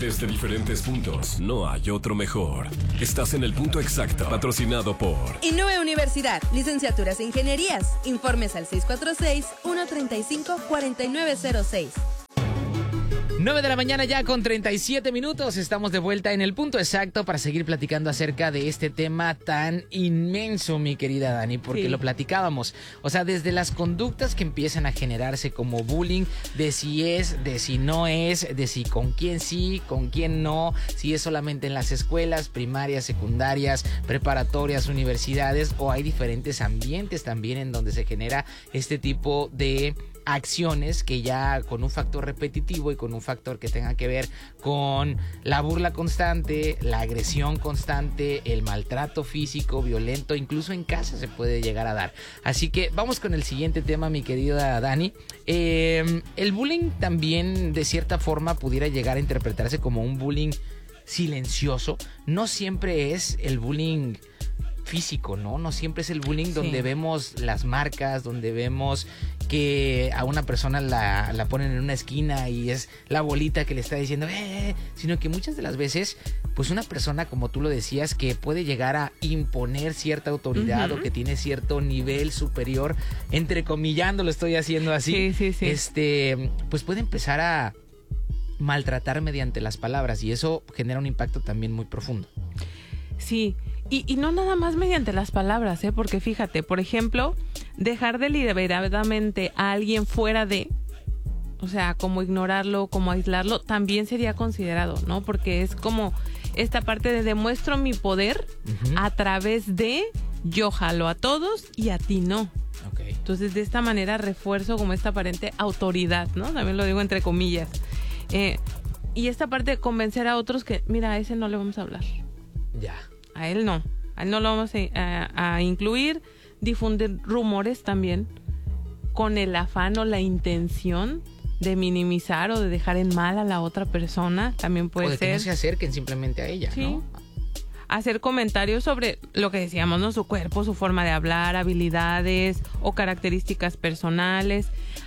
Desde diferentes puntos, no hay otro mejor. Estás en el punto exacto, patrocinado por Innove Universidad, licenciaturas e ingenierías. Informes al 646-135-4906. 9 de la mañana ya con 37 minutos. Estamos de vuelta en el punto exacto para seguir platicando acerca de este tema tan inmenso, mi querida Dani, porque lo platicábamos. O sea, desde las conductas que empiezan a generarse como bullying, de si es, de si no es, de si con quién sí, con quién no, si es solamente en las escuelas primarias, secundarias, preparatorias, universidades, o hay diferentes ambientes también en donde se genera este tipo de acciones que ya con un factor repetitivo y con un factor que tenga que ver con la burla constante, la agresión constante, el maltrato físico, violento, incluso en casa se puede llegar a dar. Así que vamos con el siguiente tema, mi querida Dani. El bullying también de cierta forma pudiera llegar a interpretarse como un bullying silencioso. No siempre es el bullying físico, ¿no? No siempre es el bullying donde vemos las marcas, donde vemos que a una persona la ponen en una esquina y es la bolita que le está diciendo sino que muchas de las veces pues una persona, como tú lo decías, que puede llegar a imponer cierta autoridad o que tiene cierto nivel superior, entrecomillando, lo estoy haciendo así, pues puede empezar a maltratar mediante las palabras y eso genera un impacto también muy profundo. Sí, y no nada más mediante las palabras, porque fíjate, por ejemplo, dejar deliberadamente a alguien fuera de, o sea, como ignorarlo, como aislarlo, también sería considerado, ¿no? Porque es como esta parte de demuestro mi poder a través de yo jalo a todos y a ti no. Okay. Entonces, de esta manera refuerzo como esta aparente autoridad, ¿no? También lo digo entre comillas. Y esta parte de convencer a otros que, mira, a ese no le vamos a hablar. Ya. A él no lo vamos a incluir, difundir rumores también con el afán o la intención de minimizar o de dejar en mal a la otra persona, también puede ser. O de que no se acerquen simplemente a ella, ¿no? Hacer comentarios sobre lo que decíamos, ¿no? Su cuerpo, su forma de hablar, habilidades o características personales.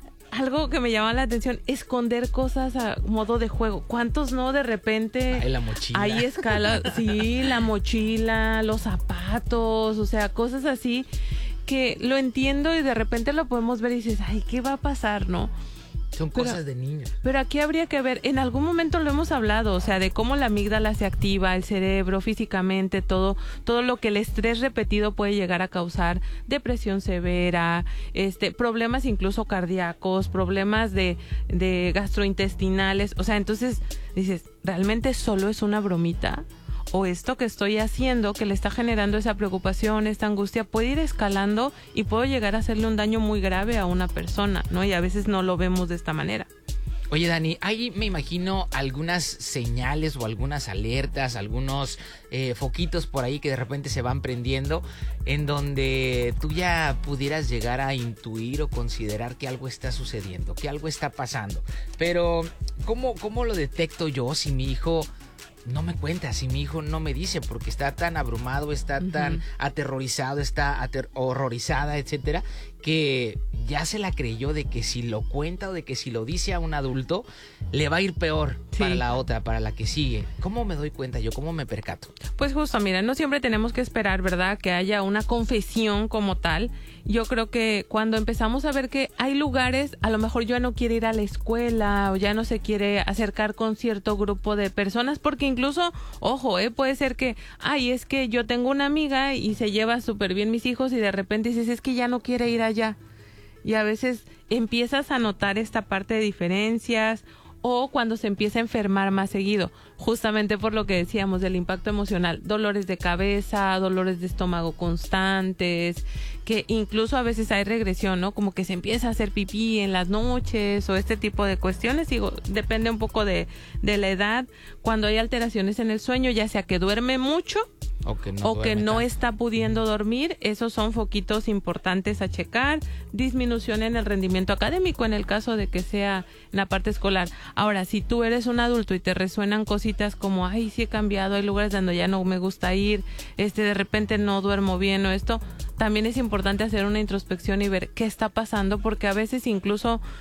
Algo que me llama la atención, esconder cosas a modo de juego. ¿Cuántos no de repente? La mochila. Hay escalas, sí, la mochila, los zapatos, o sea, cosas así que lo entiendo y de repente lo podemos ver y dices, ay, ¿qué va a pasar, no? Son cosas de niños. Pero aquí habría que ver, en algún momento lo hemos hablado, o sea, de cómo la amígdala se activa, el cerebro, físicamente, todo lo que el estrés repetido puede llegar a causar, depresión severa, problemas incluso cardíacos, problemas de gastrointestinales, o sea, entonces dices, ¿realmente solo es una bromita? O esto que estoy haciendo, que le está generando esa preocupación, esta angustia, puede ir escalando y puedo llegar a hacerle un daño muy grave a una persona, ¿no? Y a veces no lo vemos de esta manera. Oye, Dani, hay, me imagino, algunas señales o algunas alertas, algunos foquitos por ahí que de repente se van prendiendo en donde tú ya pudieras llegar a intuir o considerar que algo está sucediendo, que algo está pasando. Pero, ¿cómo lo detecto yo si mi hijo no me cuenta, si mi hijo no me dice, porque está tan abrumado, está tan aterrorizado, está horrorizada, etcétera, que ya se la creyó de que si lo cuenta o de que si lo dice a un adulto, le va a ir peor para la otra, para la que sigue? ¿Cómo me doy cuenta yo? ¿Cómo me percato? Pues justo, mira, no siempre tenemos que esperar, ¿verdad?, que haya una confesión como tal. Yo creo que cuando empezamos a ver que hay lugares, a lo mejor ya no quiere ir a la escuela o ya no se quiere acercar con cierto grupo de personas, porque incluso, ojo, puede ser que, es que yo tengo una amiga y se lleva súper bien mis hijos y de repente dices, es que ya no quiere ir allá. Y a veces empiezas a notar esta parte de diferencias o cuando se empieza a enfermar más seguido, justamente por lo que decíamos del impacto emocional, dolores de cabeza, dolores de estómago constantes, que incluso a veces hay regresión, ¿no? Como que se empieza a hacer pipí en las noches o este tipo de cuestiones. Digo, depende un poco de la edad. Cuando hay alteraciones en el sueño, ya sea que duerme mucho o que no está pudiendo dormir, esos son foquitos importantes a checar. Disminución en el rendimiento académico en el caso de que sea en la parte escolar. Ahora, si tú eres un adulto y te resuenan cositas como, sí he cambiado, hay lugares donde ya no me gusta ir, de repente no duermo bien o esto, también es importante hacer una introspección y ver qué está pasando, porque a veces incluso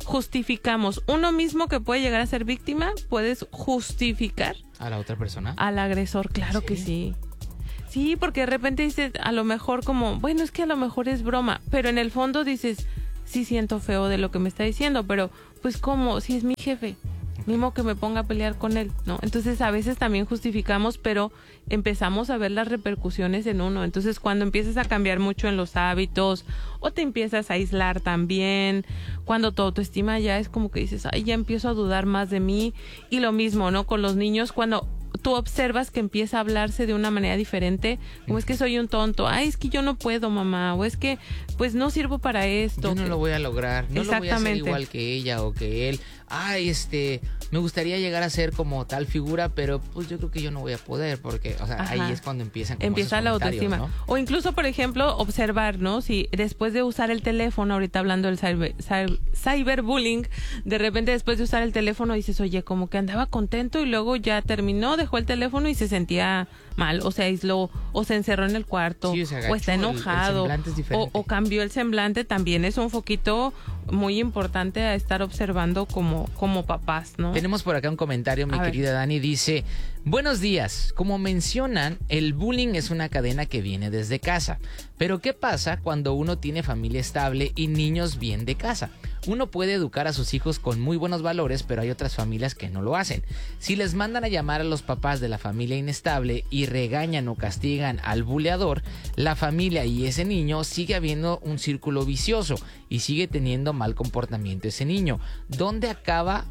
justificamos. Uno mismo que puede llegar a ser víctima, puedes justificar ¿A la otra persona? al agresor, claro que sí. Sí, porque de repente dices, a lo mejor como, bueno, es que a lo mejor es broma, pero en el fondo dices, sí siento feo de lo que me está diciendo, pero pues ¿cómo? Si es mi jefe, mismo que me ponga a pelear con él, ¿no? Entonces a veces también justificamos, pero empezamos a ver las repercusiones en uno. Entonces cuando empiezas a cambiar mucho en los hábitos o te empiezas a aislar también, cuando tu autoestima ya es como que dices, ay, ya empiezo a dudar más de mí. Y lo mismo, ¿no? Con los niños, cuando tú observas que empieza a hablarse de una manera diferente, como es que soy un tonto, ay, es que yo no puedo, mamá, o es que pues no sirvo para esto. Yo no lo voy a lograr, no lo voy a hacer igual que ella o que él. Ay, me gustaría llegar a ser como tal figura, pero pues yo creo que yo no voy a poder, porque, o sea, ahí es cuando empieza la autoestima, ¿no? O incluso, por ejemplo, observar, ¿no? Si después de usar el teléfono, ahorita hablando del cyberbullying, de repente después de usar el teléfono dices, oye, como que andaba contento y luego ya terminó, dejó el teléfono y se sentía mal, o se aisló, o se encerró en el cuarto, sí, o está enojado, el semblante es diferente. o cambió el semblante, también es un foquito muy importante a estar observando como papás, ¿no? Tenemos por acá un comentario, mi querida Dani, dice, buenos días, como mencionan, el bullying es una cadena que viene desde casa, pero ¿qué pasa cuando uno tiene familia estable y niños bien de casa? Uno puede educar a sus hijos con muy buenos valores, pero hay otras familias que no lo hacen. Si les mandan a llamar a los papás de la familia inestable y regañan o castigan al buleador, la familia y ese niño sigue habiendo un círculo vicioso y sigue teniendo mal comportamiento ese niño. ¿Dónde acaba?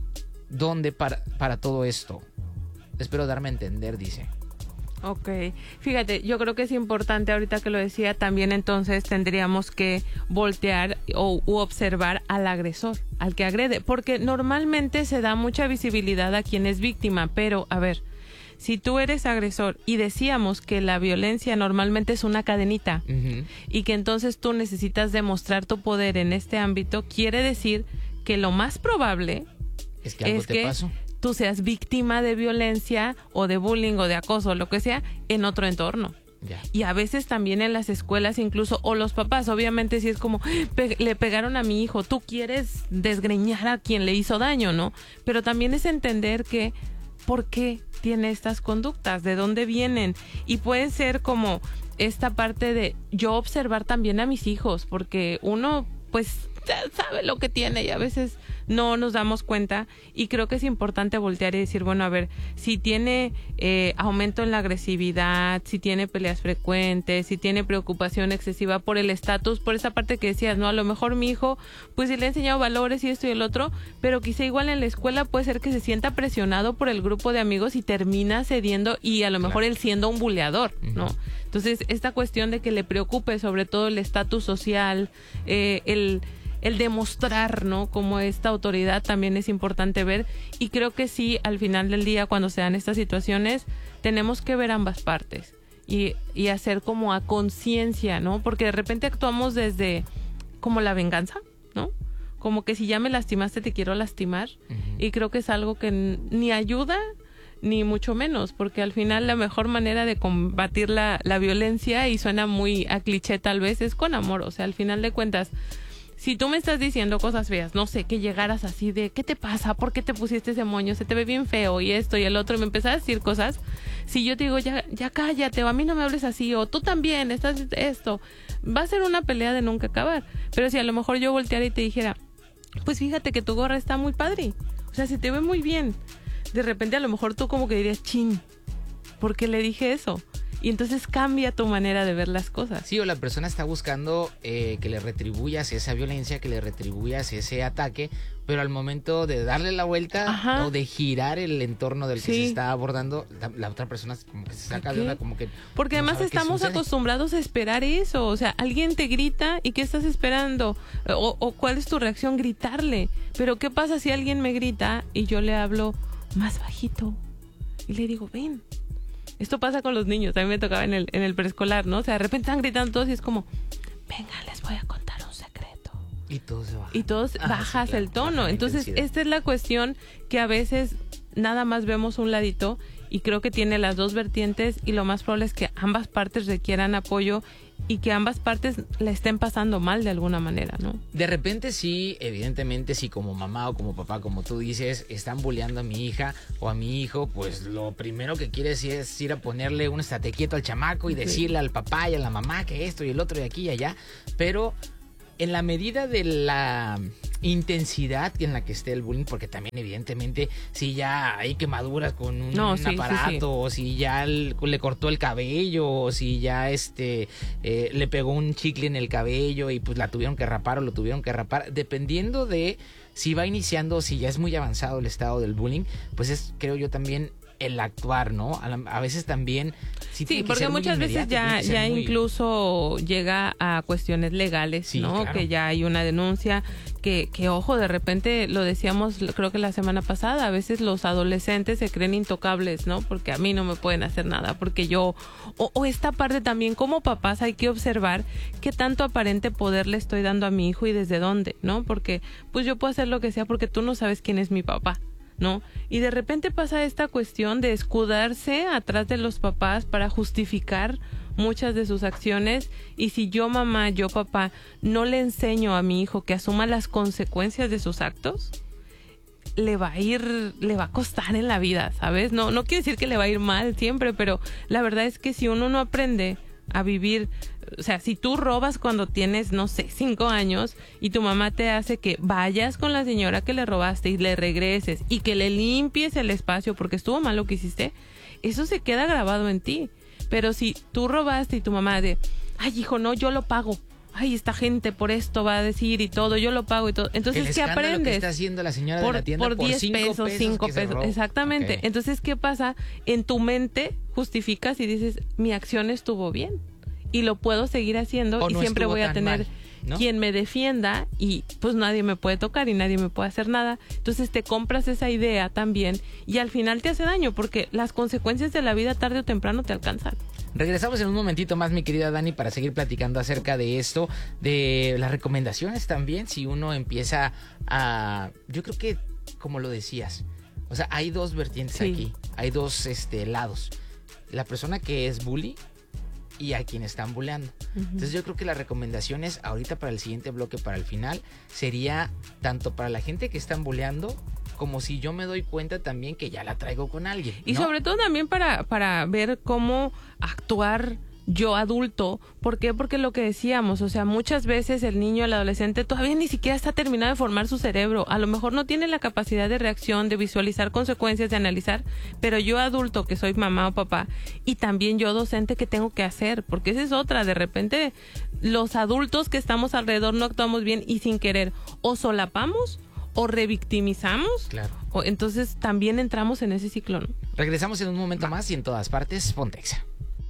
¿Dónde para todo esto? Espero darme a entender, dice. Ok, fíjate, yo creo que es importante ahorita que lo decía, también entonces tendríamos que voltear u observar al agresor, al que agrede, porque normalmente se da mucha visibilidad a quien es víctima, pero a ver, si tú eres agresor y decíamos que la violencia normalmente es una cadenita y que entonces tú necesitas demostrar tu poder en este ámbito, quiere decir que lo más probable es que algo te pasó. Tú seas víctima de violencia o de bullying o de acoso o lo que sea en otro entorno. Ya. Y a veces también en las escuelas incluso, o los papás, obviamente si es como, le pegaron a mi hijo, tú quieres desgreñar a quien le hizo daño, ¿no? Pero también es entender que, ¿por qué tiene estas conductas? ¿De dónde vienen? Y puede ser como esta parte de yo observar también a mis hijos, porque uno pues sabe lo que tiene y a veces no nos damos cuenta, y creo que es importante voltear y decir, bueno, a ver, si tiene aumento en la agresividad, si tiene peleas frecuentes, si tiene preocupación excesiva por el estatus, por esa parte que decías, ¿no? A lo mejor mi hijo, pues sí le he enseñado valores y esto y el otro, pero quizá igual en la escuela puede ser que se sienta presionado por el grupo de amigos y termina cediendo, y a lo mejor él siendo un buleador, ¿no? Entonces, esta cuestión de que le preocupe sobre todo el estatus social, el demostrar, ¿no? Como esta autoridad también es importante ver, y creo que sí, al final del día, cuando se dan estas situaciones, tenemos que ver ambas partes y hacer como a conciencia, ¿no? Porque de repente actuamos desde como la venganza, ¿no? Como que si ya me lastimaste, te quiero lastimar, y creo que es algo que ni ayuda ni mucho menos, porque al final la mejor manera de combatir la violencia, y suena muy a cliché tal vez, es con amor. O sea, al final de cuentas, si tú me estás diciendo cosas feas, no sé, que llegaras así de, ¿qué te pasa? ¿Por qué te pusiste ese moño? Se te ve bien feo y esto y el otro, y me empezás a decir cosas, si yo te digo, ya cállate, o a mí no me hables así, o tú también, estás esto, va a ser una pelea de nunca acabar. Pero si a lo mejor yo volteara y te dijera, pues fíjate que tu gorra está muy padre, o sea, se te ve muy bien, de repente a lo mejor tú como que dirías, chin, ¿por qué le dije eso? Y entonces cambia tu manera de ver las cosas. Sí, o la persona está buscando que le retribuyas esa violencia, que le retribuyas ese ataque, pero al momento de darle la vuelta o de girar el entorno del que se está abordando, la otra persona como que se saca de una, como que... Porque además estamos acostumbrados a esperar eso. O sea, alguien te grita y ¿qué estás esperando? O ¿cuál es tu reacción? Gritarle. Pero ¿qué pasa si alguien me grita y yo le hablo más bajito y le digo, ven? Esto pasa con los niños, a mí me tocaba en el preescolar, ¿no? O sea, de repente están gritando todos y es como, venga, les voy a contar un secreto. Y todos se bajan. Y todos bajas el tono. Entonces, esta es la cuestión, que a veces nada más vemos un ladito y creo que tiene las dos vertientes y lo más probable es que ambas partes requieran apoyo y que ambas partes la estén pasando mal de alguna manera, ¿no? De repente sí, evidentemente sí, como mamá o como papá, como tú dices, están bulleando a mi hija o a mi hijo, pues lo primero que quieres es ir a ponerle un estate quieto al chamaco y decirle al papá y a la mamá que esto y el otro y aquí y allá, pero en la medida de la intensidad en la que esté el bullying, porque también evidentemente si ya hay quemaduras con un aparato, o si ya le cortó el cabello, o si ya le pegó un chicle en el cabello y pues la tuvieron que rapar o lo tuvieron que rapar, dependiendo de si va iniciando o si ya es muy avanzado el estado del bullying, pues es, creo yo, también el actuar, ¿no? A veces también sí, porque muchas veces ya incluso llega a cuestiones legales, sí, ¿no? Claro. Que ya hay una denuncia que ojo, de repente lo decíamos, creo que la semana pasada, a veces los adolescentes se creen intocables, ¿no? Porque a mí no me pueden hacer nada, porque yo o esta parte también como papás hay que observar qué tanto aparente poder le estoy dando a mi hijo y desde dónde, ¿no? Porque pues yo puedo hacer lo que sea porque tú no sabes quién es mi papá, ¿no? Y de repente pasa esta cuestión de escudarse atrás de los papás para justificar muchas de sus acciones, y si yo mamá, yo papá, no le enseño a mi hijo que asuma las consecuencias de sus actos, le va a costar en la vida, ¿sabes? No quiere decir que le va a ir mal siempre, pero la verdad es que si uno no aprende a vivir, o sea, si tú robas cuando tienes, no sé, 5 años y tu mamá te hace que vayas con la señora que le robaste y le regreses y que le limpies el espacio porque estuvo mal lo que hiciste, eso se queda grabado en ti. Pero si tú robaste y tu mamá ay, hijo, no, yo lo pago. Ay, esta gente por esto va a decir y todo, yo lo pago y todo. Entonces, ¿qué aprendes? Que está haciendo la señora de la tienda por 10 pesos, 5 pesos. Exactamente. Okay. Entonces, ¿qué pasa? En tu mente justificas y dices, mi acción estuvo bien y lo puedo seguir haciendo y siempre voy a tener mal, ¿no? Quien me defienda y pues nadie me puede tocar y nadie me puede hacer nada. Entonces te compras esa idea también y al final te hace daño porque las consecuencias de la vida tarde o temprano te alcanzan. Regresamos en un momentito más, mi querida Dani, para seguir platicando acerca de esto, de las recomendaciones también, si uno empieza a... Yo creo que, como lo decías, o sea, hay dos vertientes aquí, hay dos lados. La persona que es bully y a quien están bulleando. Entonces yo creo que las recomendaciones ahorita para el siguiente bloque, para el final, sería tanto para la gente que están bulleando como si yo me doy cuenta también que ya la traigo con alguien, ¿no? Y sobre todo también para ver cómo actuar yo adulto. ¿Por qué? Porque lo que decíamos, o sea, muchas veces el niño, el adolescente todavía ni siquiera está terminado de formar su cerebro. A lo mejor no tiene la capacidad de reacción, de visualizar consecuencias, de analizar, pero yo adulto que soy mamá o papá y también yo docente, ¿qué tengo que hacer? Porque esa es otra, de repente los adultos que estamos alrededor no actuamos bien y sin querer o solapamos o revictimizamos, claro. O entonces también entramos en ese ciclo, ¿no? Regresamos en un momento más y en todas partes, ponte Exa.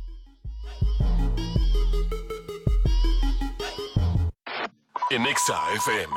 En Exa FM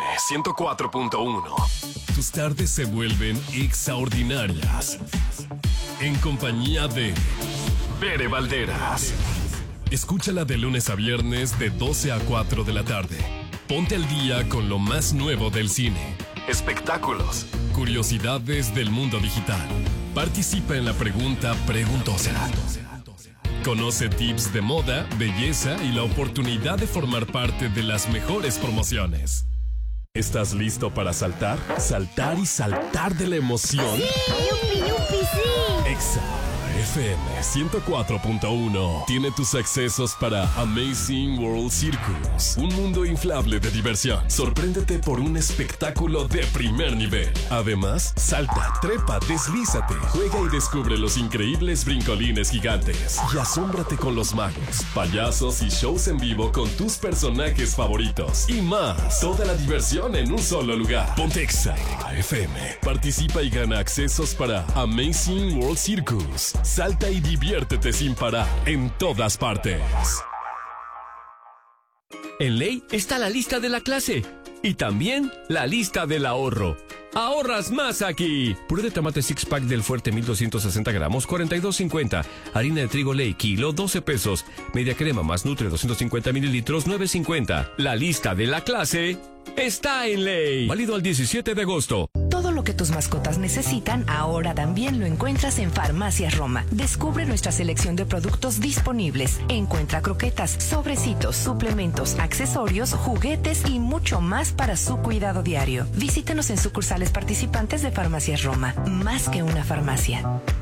104.1 tus tardes se vuelven extraordinarias en compañía de Bere Valderas. Escúchala de lunes a viernes de 12 a 4 de la tarde. Ponte al día con lo más nuevo del cine, espectáculos, curiosidades del mundo digital. Participa en la pregunta Preguntosa. Conoce tips de moda, belleza y la oportunidad de formar parte de las mejores promociones. ¿Estás listo para saltar? Saltar y saltar de la emoción. ¡Sí! ¡Yupi, yupi, sí! Exa FM 104.1 tiene tus accesos para Amazing World Circus, un mundo inflable de diversión. Sorpréndete por un espectáculo de primer nivel. Además, salta, trepa, deslízate, juega y descubre los increíbles brincolines gigantes. Y asómbrate con los magos, payasos y shows en vivo con tus personajes favoritos. Y más, toda la diversión en un solo lugar. Ponte Exa FM. Participa y gana accesos para Amazing World Circus. Salta y diviértete sin parar en todas partes. En Ley está la lista de la clase y también la lista del ahorro. ¡Ahorras más aquí! Puré de tomate six pack del Fuerte 1260 gramos, 42.50. Harina de trigo Ley, kilo, 12 pesos. Media crema más Nutre, 250 mililitros, 9.50. La lista de la clase está en Ley. Válido al 17 de agosto. Todo lo que que tus mascotas necesitan, ahora también lo encuentras en Farmacias Roma. Descubre nuestra selección de productos disponibles. Encuentra croquetas, sobrecitos, suplementos, accesorios, juguetes y mucho más para su cuidado diario. Visítenos en sucursales participantes de Farmacias Roma. Más que una farmacia.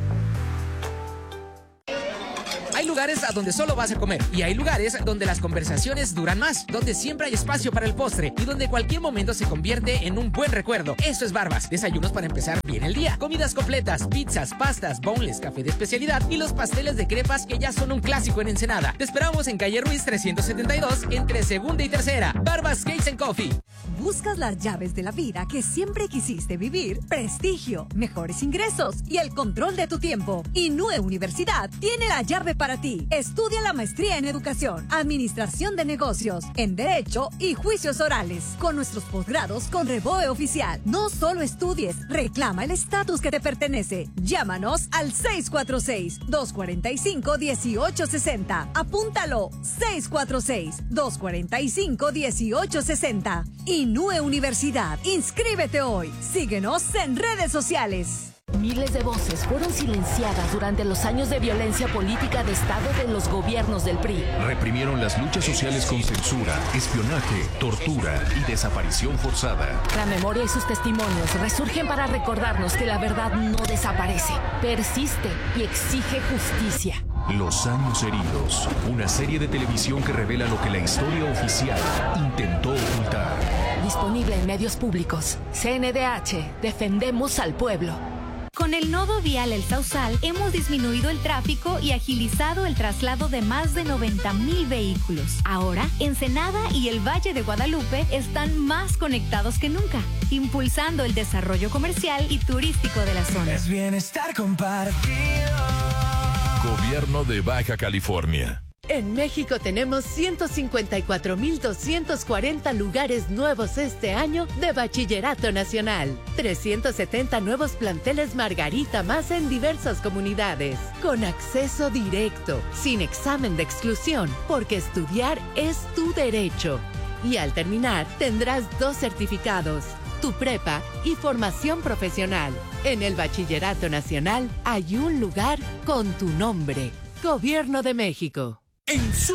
Hay lugares a donde solo vas a comer y hay lugares donde las conversaciones duran más, donde siempre hay espacio para el postre y donde cualquier momento se convierte en un buen recuerdo. Eso es Barbas. Desayunos para empezar bien el día, comidas completas, pizzas, pastas, boneless, café de especialidad y los pasteles de crepas que ya son un clásico en Ensenada. Te esperamos en calle Ruiz 372 entre segunda y tercera. Barbas Cakes and Coffee. ¿Buscas las llaves de la vida que siempre quisiste vivir? Prestigio, mejores ingresos y el control de tu tiempo. Inúe Universidad tiene la llave para ti. Estudia la maestría en Educación, Administración de Negocios, en Derecho y Juicios Orales. Con nuestros posgrados con Reboe Oficial. No solo estudies, reclama el estatus que te pertenece. Llámanos al 646-245-1860. Apúntalo, 646-245-1860. Inúe Universidad. Inscríbete hoy. Síguenos en redes sociales. Miles de voces fueron silenciadas durante los años de violencia política de Estado de los gobiernos del PRI. Reprimieron las luchas sociales con censura, espionaje, tortura y desaparición forzada. La memoria y sus testimonios resurgen para recordarnos que la verdad no desaparece, persiste y exige justicia. Los años heridos, una serie de televisión que revela lo que la historia oficial intentó ocultar. Disponible en medios públicos. CNDH, defendemos al pueblo. Con el nodo vial El Sausal hemos disminuido el tráfico y agilizado el traslado de más de 90,000 vehículos. Ahora, Ensenada y el Valle de Guadalupe están más conectados que nunca, impulsando el desarrollo comercial y turístico de la zona. Es bienestar compartido. Gobierno de Baja California. En México tenemos 154,240 lugares nuevos este año de Bachillerato Nacional. 370 nuevos planteles Margarita más en diversas comunidades. Con acceso directo, sin examen de exclusión, porque estudiar es tu derecho. Y al terminar, tendrás 2 certificados, tu prepa y formación profesional. En el Bachillerato Nacional hay un lugar con tu nombre. Gobierno de México. En